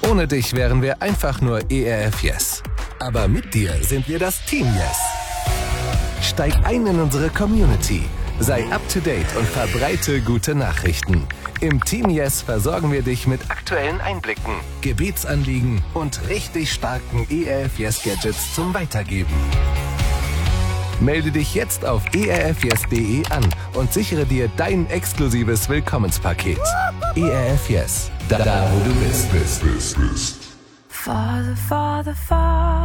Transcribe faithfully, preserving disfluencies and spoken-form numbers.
Ohne dich wären wir einfach nur E R F Yes. Aber mit dir sind wir das Team Yes. Steig ein in unsere Community. Sei up to date und verbreite gute Nachrichten. Im Team Yes versorgen wir dich mit aktuellen Einblicken, Gebetsanliegen und richtig starken E R F Yes Gadgets zum Weitergeben. Melde dich jetzt auf e r f yes punkt de an und sichere dir dein exklusives Willkommenspaket. E R F Yes, da, da wo du bist, bist, bist, bist. Father, Father, Father.